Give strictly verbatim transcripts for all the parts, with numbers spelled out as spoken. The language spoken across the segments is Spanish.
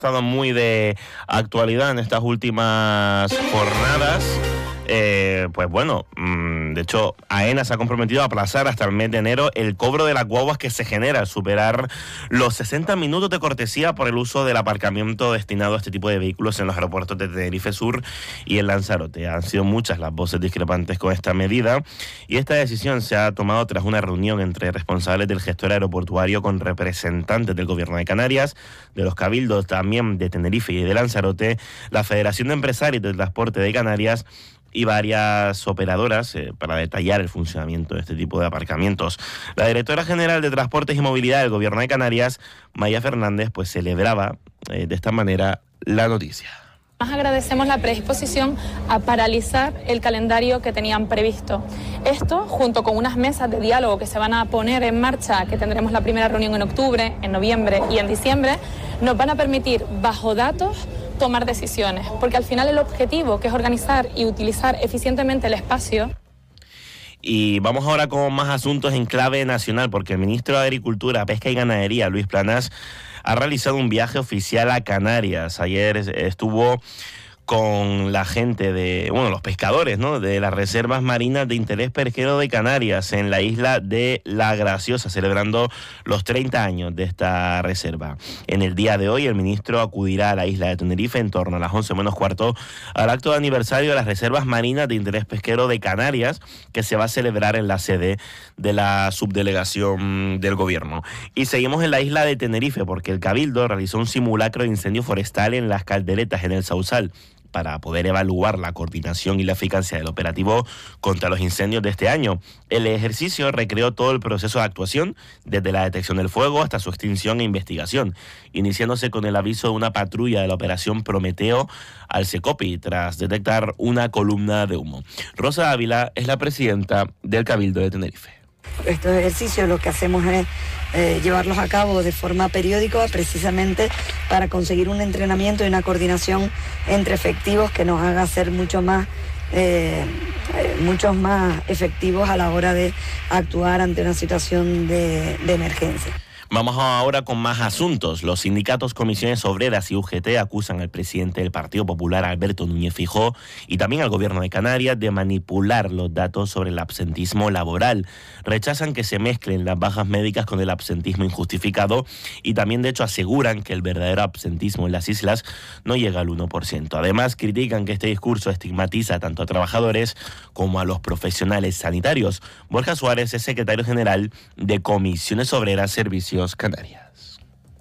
estado muy de actualidad en estas últimas jornadas. Eh, pues bueno, mmm, de hecho, AENA se ha comprometido a aplazar hasta el mes de enero el cobro de las guaguas que se genera al superar los sesenta minutos de cortesía por el uso del aparcamiento destinado a este tipo de vehículos en los aeropuertos de Tenerife Sur y en Lanzarote. Han sido muchas las voces discrepantes con esta medida y esta decisión se ha tomado tras una reunión entre responsables del gestor aeroportuario con representantes del Gobierno de Canarias, de los cabildos también de Tenerife y de Lanzarote, la Federación de Empresarios del Transporte de Canarias y varias operadoras eh, para detallar el funcionamiento de este tipo de aparcamientos. La directora general de Transportes y Movilidad del Gobierno de Canarias, Maya Fernández, pues celebraba eh, de esta manera la noticia. Más agradecemos la predisposición a paralizar el calendario que tenían previsto. Esto, junto con unas mesas de diálogo que se van a poner en marcha, que tendremos la primera reunión en octubre, en noviembre y en diciembre, nos van a permitir, bajo datos, tomar decisiones, porque al final el objetivo, que es organizar y utilizar eficientemente el espacio. Y vamos ahora con más asuntos en clave nacional, porque el ministro de Agricultura, Pesca y Ganadería, Luis Planas, ha realizado un viaje oficial a Canarias. Ayer estuvo con la gente de, bueno, los pescadores, ¿no?, de las reservas marinas de interés pesquero de Canarias en la isla de La Graciosa, celebrando los treinta años de esta reserva. En el día de hoy, el ministro acudirá a la isla de Tenerife en torno a las once menos cuarto al acto de aniversario de las reservas marinas de interés pesquero de Canarias, que se va a celebrar en la sede de la subdelegación del gobierno. Y seguimos en la isla de Tenerife, porque el Cabildo realizó un simulacro de incendio forestal en las calderetas, en el Sausal, para poder evaluar la coordinación y la eficacia del operativo contra los incendios de este año. El ejercicio recreó todo el proceso de actuación, desde la detección del fuego hasta su extinción e investigación, iniciándose con el aviso de una patrulla de la operación Prometeo al Secopi, tras detectar una columna de humo. Rosa Ávila es la presidenta del Cabildo de Tenerife. Estos ejercicios lo que hacemos es eh, llevarlos a cabo de forma periódica, precisamente para conseguir un entrenamiento y una coordinación entre efectivos que nos haga ser mucho más, eh, eh, muchos más efectivos a la hora de actuar ante una situación de, de emergencia. Vamos ahora con más asuntos. Los sindicatos, comisiones obreras y U G T acusan al presidente del Partido Popular, Alberto Núñez Feijóo, y también al gobierno de Canarias de manipular los datos sobre el absentismo laboral. Rechazan que se mezclen las bajas médicas con el absentismo injustificado y también, de hecho, aseguran que el verdadero absentismo en las islas no llega al uno por ciento. Además, critican que este discurso estigmatiza tanto a trabajadores como a los profesionales sanitarios. Borja Suárez es secretario general de Comisiones Obreras Servicios Canarias.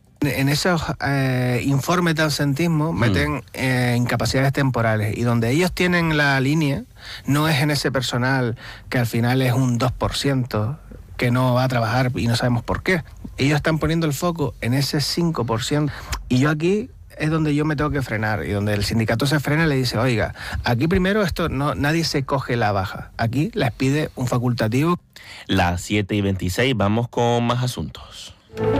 En esos eh, informes de absentismo meten mm. eh, incapacidades temporales, y donde ellos tienen la línea no es en ese personal que al final es un dos por ciento que no va a trabajar y no sabemos por qué. Ellos están poniendo el foco en ese cinco por ciento, y yo aquí es donde yo me tengo que frenar, y donde el sindicato se frena y le dice, oiga, aquí primero esto no, nadie se coge la baja, aquí les pide un facultativo. Las siete y veintiséis, vamos con más asuntos.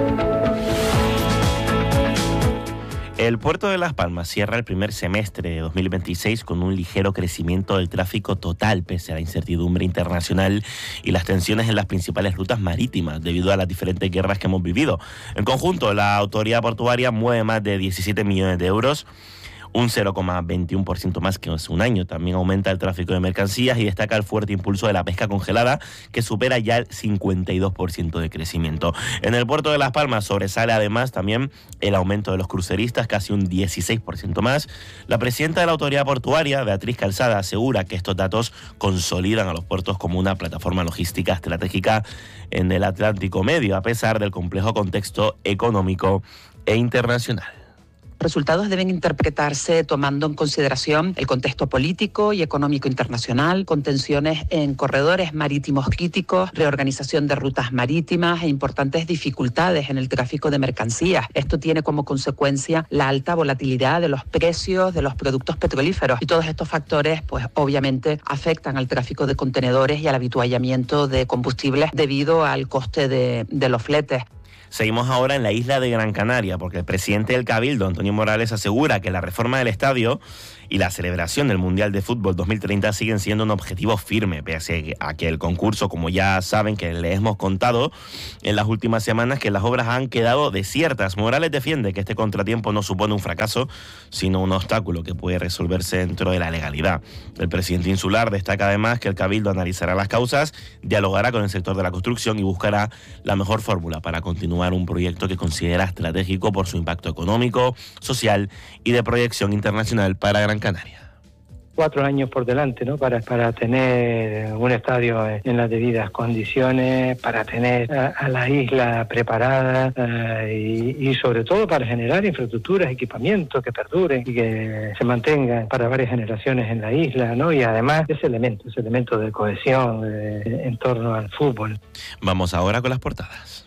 El puerto de Las Palmas cierra el primer semestre de dos mil veintiséis con un ligero crecimiento del tráfico total, pese a la incertidumbre internacional y las tensiones en las principales rutas marítimas debido a las diferentes guerras que hemos vivido. En conjunto, la autoridad portuaria mueve más de diecisiete millones de euros, un cero coma veintiuno por ciento más que hace un año. También aumenta el tráfico de mercancías y destaca el fuerte impulso de la pesca congelada, que supera ya el cincuenta y dos por ciento de crecimiento. En el puerto de Las Palmas sobresale además también el aumento de los cruceristas, casi un dieciséis por ciento más. La presidenta de la autoridad portuaria, Beatriz Calzada, asegura que estos datos consolidan a los puertos como una plataforma logística estratégica en el Atlántico Medio, a pesar del complejo contexto económico e internacional. Resultados deben interpretarse tomando en consideración el contexto político y económico internacional, con tensiones en corredores marítimos críticos, reorganización de rutas marítimas e importantes dificultades en el tráfico de mercancías. Esto tiene como consecuencia la alta volatilidad de los precios de los productos petrolíferos, y todos estos factores, pues obviamente, afectan al tráfico de contenedores y al avituallamiento de combustibles debido al coste de, de los fletes. Seguimos ahora en la isla de Gran Canaria, porque el presidente del Cabildo, Antonio Morales, asegura que la reforma del estadio y la celebración del Mundial de Fútbol dos mil treinta siguen siendo un objetivo firme, pese a que el concurso, como ya saben que les hemos contado en las últimas semanas, que las obras han quedado desiertas. Morales defiende que este contratiempo no supone un fracaso, sino un obstáculo que puede resolverse dentro de la legalidad. El presidente insular destaca además que el Cabildo analizará las causas, dialogará con el sector de la construcción y buscará la mejor fórmula para continuar un proyecto que considera estratégico por su impacto económico, social y de proyección internacional para Gran Canaria. Cuatro años por delante, ¿no? Para, para tener un estadio en las debidas condiciones, para tener a, a la isla preparada uh, y, y sobre todo para generar infraestructuras, equipamientos que perduren y que se mantengan para varias generaciones en la isla, ¿no? Y además ese elemento, ese elemento de cohesión de, en torno al fútbol. Vamos ahora con las portadas.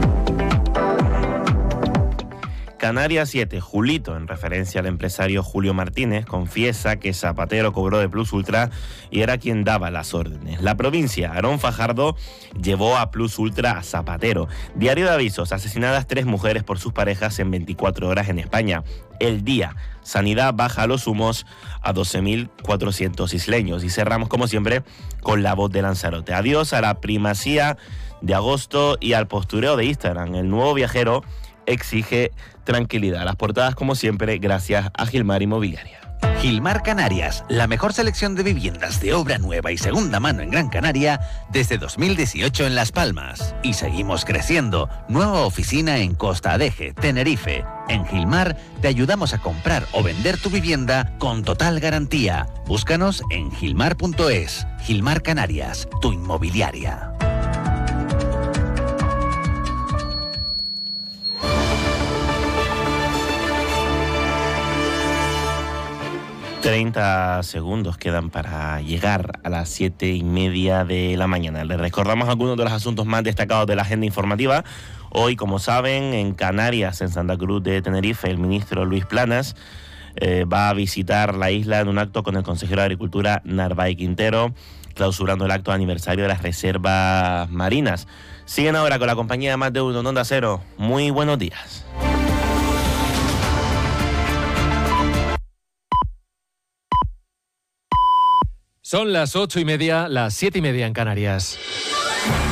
Canarias siete, Julito, en referencia al empresario Julio Martínez, confiesa que Zapatero cobró de Plus Ultra y era quien daba las órdenes. La Provincia, Aarón Fajardo llevó a Plus Ultra a Zapatero. Diario de Avisos, asesinadas tres mujeres por sus parejas en veinticuatro horas en España. El Día, Sanidad baja los humos a doce mil cuatrocientos isleños. Y cerramos, como siempre, con La Voz de Lanzarote. Adiós a la primacía de agosto y al postureo de Instagram. El nuevo viajero exige tranquilidad. Las portadas, como siempre, gracias a Gilmar Inmobiliaria. Gilmar Canarias, la mejor selección de viviendas de obra nueva y segunda mano en Gran Canaria desde dos mil dieciocho en Las Palmas. Y seguimos creciendo. Nueva oficina en Costa Adeje, Tenerife. En Gilmar te ayudamos a comprar o vender tu vivienda con total garantía. Búscanos en gilmar punto es. Gilmar Canarias, tu inmobiliaria. treinta segundos quedan para llegar a las siete y media de la mañana. Les recordamos algunos de los asuntos más destacados de la agenda informativa. Hoy, como saben, en Canarias, en Santa Cruz de Tenerife, el ministro Luis Planas eh, va a visitar la isla en un acto con el consejero de Agricultura Narváez Quintero, clausurando el acto de aniversario de las reservas marinas. Siguen ahora con la compañía de Más de Uno en Onda Cero. Muy buenos días. Son las ocho y media, las siete y media en Canarias.